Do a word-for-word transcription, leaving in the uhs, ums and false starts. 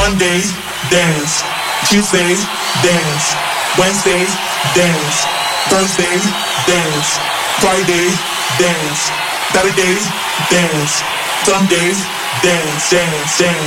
Monday, dance. Tuesday, dance. Wednesday, dance. Thursday, dance. Friday, dance. Saturday, dance. Sunday, dance, dance, dance.